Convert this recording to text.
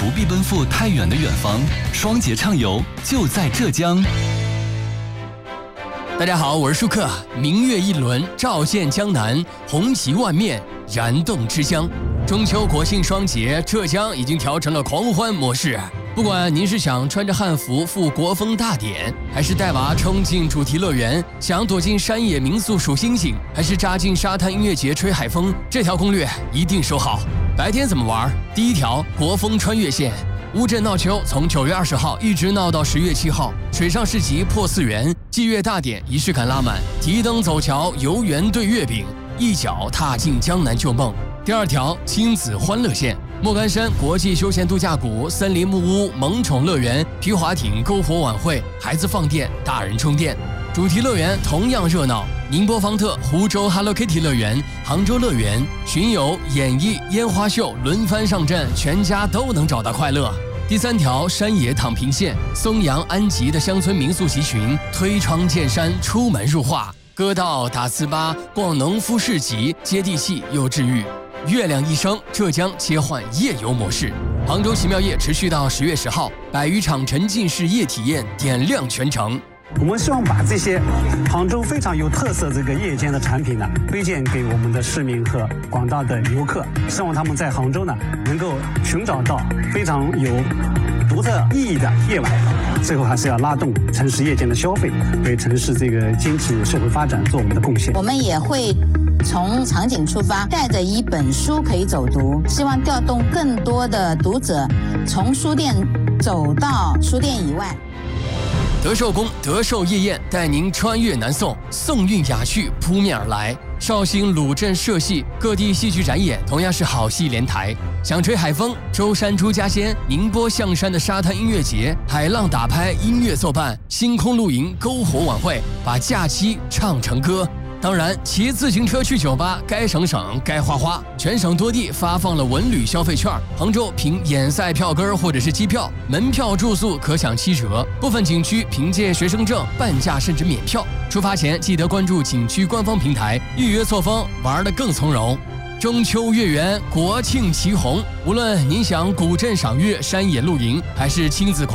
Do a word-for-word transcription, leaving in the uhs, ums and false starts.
不必奔赴太远的远方，双节畅游就在浙江。 大家好，我是舒克。明月一轮，照见江南，红旗万面，燃动之乡。中秋国庆双节，浙江已经调成了狂欢模式。不管您是想穿着汉服赴国风大典，还是带娃冲进主题乐园，想躲进山野民宿数星星，还是扎进沙滩音乐节吹海风，这条攻略一定收好。白天怎么玩？第一条，国风穿越线。乌镇闹秋从九月二十号一直闹到十月七号，水上市集破四元，祭月大典仪式感拉满，提灯走桥，游园对月饼，一脚踏进江南旧梦。第二条，亲子欢乐线。莫干山国际休闲度假谷、森林木屋、萌宠乐园、皮划艇、篝火晚会，孩子放电，大人充电。主题乐园同样热闹，宁波方特、湖州 Hello Kitty 乐园、杭州乐园、巡游、演艺、烟花秀轮番上阵，全家都能找到快乐。第三条，山野躺平线，松阳安吉的乡村民宿集群，推窗见山，出门入画，歌道打糍粑，逛农夫市集，接地气又治愈。月亮一升，浙江切换夜游模式。杭州奇妙夜持续到十月十号，百余场沉浸式夜体验点亮全城。 我们希望把这些杭州非常有特色这个夜间的产品呢，推荐给我们的市民和广大的游客，希望他们在杭州呢能够寻找到非常有独特意义的夜晚。最后还是要拉动城市夜间的消费，为城市这个经济社会发展做我们的贡献。 我们也会从场景出发，带着一本书可以走读，希望调动更多的读者从书店走到书店以外。 德寿宫德寿夜宴带您穿越南宋，宋韵雅趣扑面而来。绍兴鲁镇社戏，各地戏剧展演同样是好戏连台。想吹海风，舟山朱家仙、宁波象山的沙滩音乐节，海浪打拍，音乐作伴，星空露营，篝火晚会，把假期唱成歌。当然，骑自行车去酒吧，该省省，该花花。全省多地发放了文旅消费券，杭州凭眼赛票根或者是机票，门票住宿可享七折。部分景区凭借学生证半价甚至免票。出发前记得关注景区官方平台，预约错峰，玩得更从容。中秋月圆，国庆齐红，无论您想古镇赏月、山野露营，还是亲子狂